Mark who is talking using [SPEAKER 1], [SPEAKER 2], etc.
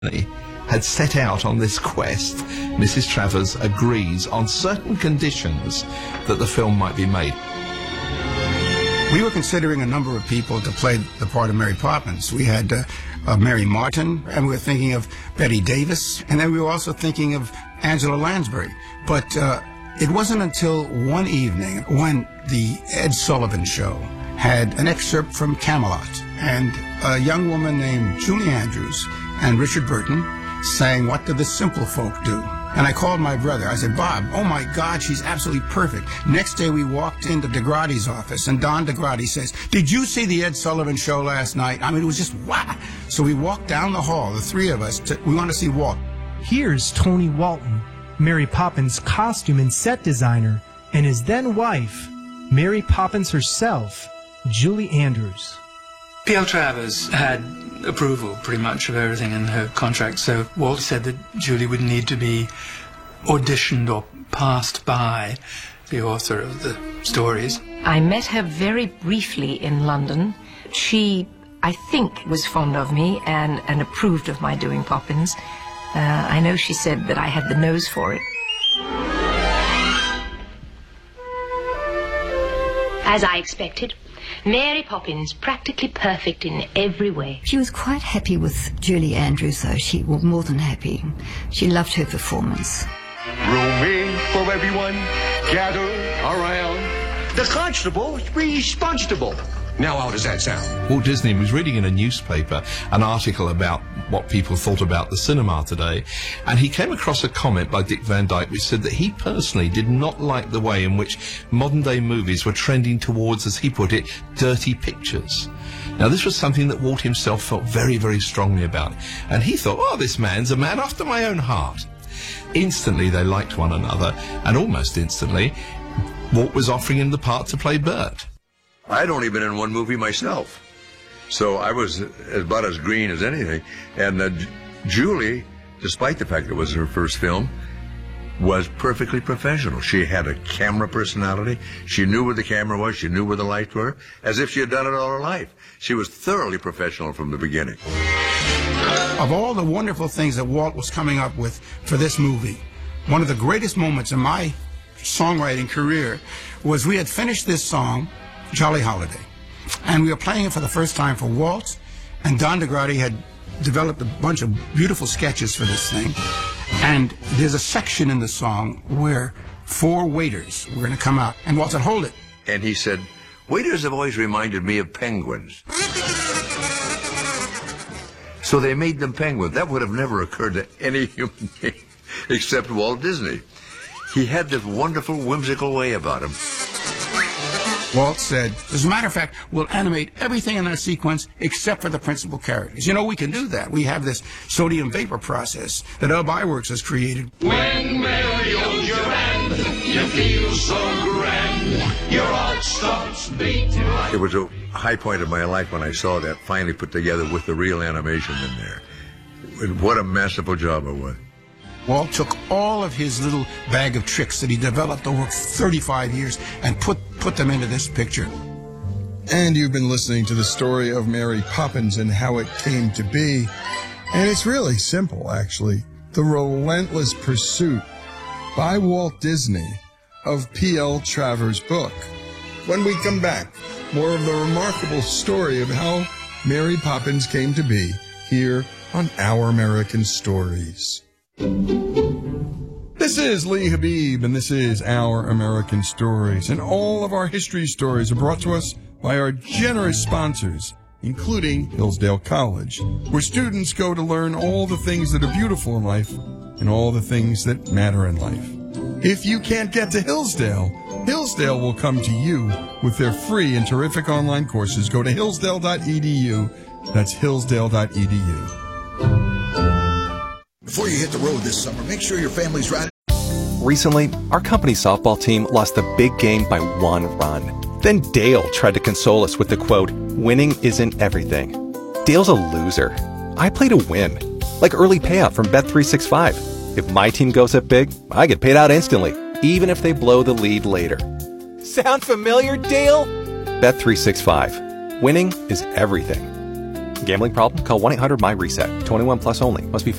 [SPEAKER 1] had set out on this quest, Mrs. Travers agrees on certain conditions that the film might be made.
[SPEAKER 2] We were considering a number of people to play the part of Mary Poppins. We had Mary Martin, and we were thinking of Betty Davis, and then we were also thinking of Angela Lansbury. But it wasn't until one evening when the Ed Sullivan Show had an excerpt from Camelot, and a young woman named Julie Andrews and Richard Burton sang "What Do the Simple Folk Do?" And I called my brother. I said, "Bob, oh my God, she's absolutely perfect." Next day we walked into DeGratti's office, and Don DeGratti says, "Did you see the Ed Sullivan Show last night?" I mean, it was just wow. So we walked down the hall, the three of us, we want to see Walt.
[SPEAKER 3] Here's Tony Walton, Mary Poppins' costume and set designer, and his then wife, Mary Poppins herself, Julie Andrews.
[SPEAKER 4] P.L. Travers had approval pretty much of everything in her contract, so Walt said that Julie would need to be auditioned or passed by the author of the stories.
[SPEAKER 5] I met her very briefly in London. She, I think, was fond of me and approved of my doing Poppins. I know she said that I had the nose for it.
[SPEAKER 6] As I expected, Mary Poppins, practically perfect in every way.
[SPEAKER 7] She was quite happy with Julie Andrews, though. She was more than happy. She loved her performance.
[SPEAKER 8] Room for everyone, gather around. The constable's responsible. Now how does that sound?
[SPEAKER 1] Walt Disney was reading in a newspaper an article about what people thought about the cinema today, and he came across a comment by Dick Van Dyke which said that he personally did not like the way in which modern-day movies were trending towards, as he put it, dirty pictures. Now, this was something that Walt himself felt very, very strongly about, and he thought, oh, this man's a man after my own heart. Instantly, they liked one another, and almost instantly, Walt was offering him the part to play Bert.
[SPEAKER 9] I'd only been in one movie myself, so I was about as green as anything. And Julie, despite the fact it was her first film, was perfectly professional. She had a camera personality. She knew where the camera was. She knew where the lights were, as if she had done it all her life. She was thoroughly professional from the beginning.
[SPEAKER 2] Of all the wonderful things that Walt was coming up with for this movie, one of the greatest moments in my songwriting career was we had finished this song, Jolly Holiday, and we were playing it for the first time for Walt, and Don DeGratti had developed a bunch of beautiful sketches for this thing, and there's a section in the song where 4 waiters were going to come out, and Walt said, hold it.
[SPEAKER 9] And he said, waiters have always reminded me of penguins. So they made them penguins. That would have never occurred to any human being except Walt Disney. He had this wonderful, whimsical way about him.
[SPEAKER 2] Walt said, as a matter of fact, we'll animate everything in that sequence except for the principal characters. You know, we can do that. We have this sodium vapor process that Ub Iwerks has created.
[SPEAKER 8] When Mary holds your hand, you feel so grand, your heart starts beating like...
[SPEAKER 9] It was a high point of my life when I saw that finally put together with the real animation in there. What a masterful job it was.
[SPEAKER 2] Walt took all of his little bag of tricks that he developed over 35 years and put them into this picture.
[SPEAKER 10] And you've been listening to the story of Mary Poppins and how it came to be. And it's really simple, actually. The relentless pursuit by Walt Disney of P.L. Travers' book. When we come back, more of the remarkable story of how Mary Poppins came to be here on Our American Stories. This is Lee Habib, and this is Our American Stories. And all of our history stories are brought to us by our generous sponsors, including Hillsdale College, where students go to learn all the things that are beautiful in life and all the things that matter in life. If you can't get to Hillsdale, Hillsdale will come to you with their free and terrific online courses. Go to hillsdale.edu. That's hillsdale.edu.
[SPEAKER 11] Before you hit the road this summer, make sure your family's right.
[SPEAKER 12] Recently, our company softball team lost the big game by 1 run. Then Dale tried to console us with the quote, "Winning isn't everything." Dale's a loser. I play to win. Like early payout from Bet365. If my team goes up big, I get paid out instantly, even if they blow the lead later. Sound familiar, Dale? Bet365. Winning is everything. Gambling problem? Call 1-800-MY-RESET. 21 plus only. Must be